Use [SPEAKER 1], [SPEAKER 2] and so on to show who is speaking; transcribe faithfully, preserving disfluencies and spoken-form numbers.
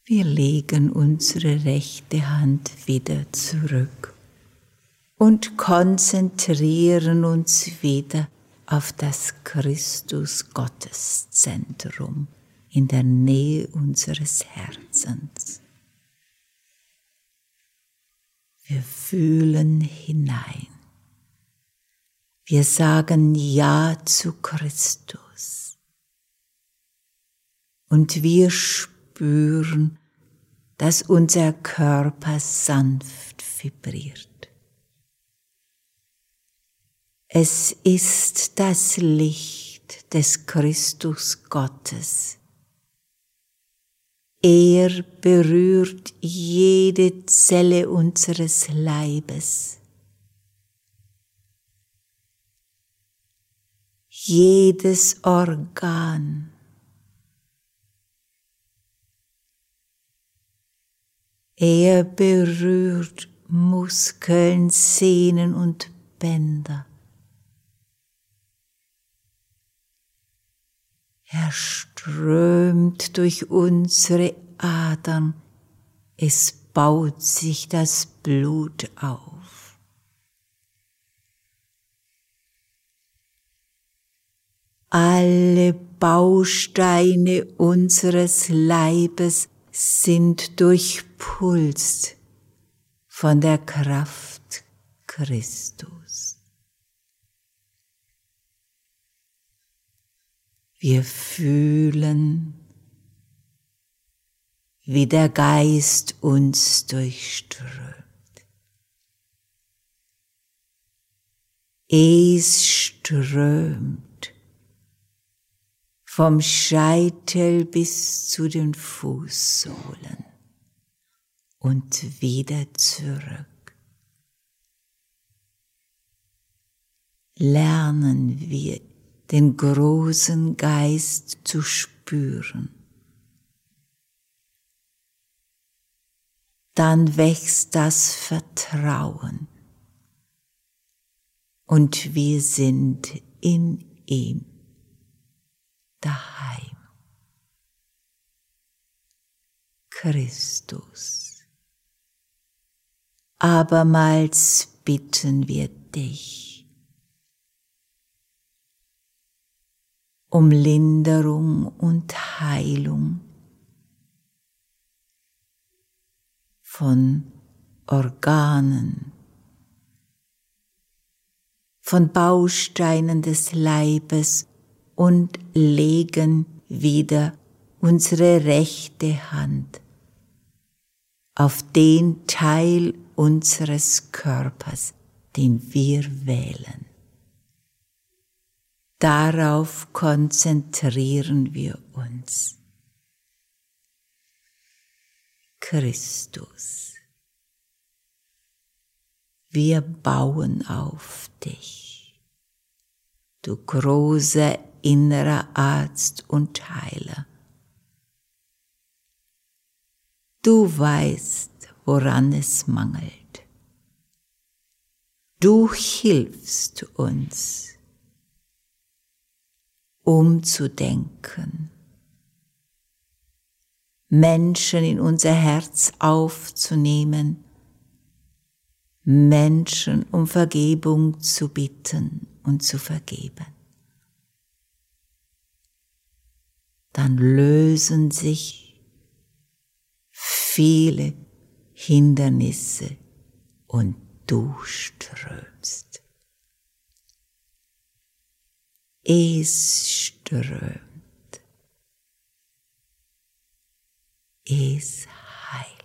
[SPEAKER 1] Wir legen unsere rechte Hand wieder zurück und konzentrieren uns wieder auf das Christus-Gottes-Zentrum in der Nähe unseres Herzens. Wir fühlen hinein. Wir sagen Ja zu Christus. Und wir spüren, dass unser Körper sanft vibriert. Es ist das Licht des Christus Gottes. Er berührt jede Zelle unseres Leibes. Jedes Organ. Er berührt Muskeln, Sehnen und Bänder. Er strömt durch unsere Adern, es baut sich das Blut auf. Alle Bausteine unseres Leibes sind durchpulst von der Kraft Christus. Wir fühlen, wie der Geist uns durchströmt. Es strömt vom Scheitel bis zu den Fußsohlen und wieder zurück. Lernen wir den großen Geist zu spüren. Dann wächst das Vertrauen und wir sind in ihm daheim. Christus, abermals bitten wir dich um Linderung und Heilung von Organen, von Bausteinen des Leibes und legen wieder unsere rechte Hand auf den Teil unseres Körpers, den wir wählen. Darauf konzentrieren wir uns. Christus, wir bauen auf dich, du großer innerer Arzt und Heiler. Du weißt, woran es mangelt. Du hilfst uns, umzudenken, Menschen in unser Herz aufzunehmen, Menschen um Vergebung zu bitten und zu vergeben. Dann lösen sich viele Hindernisse und du strömst. Es strömt. Es heilt.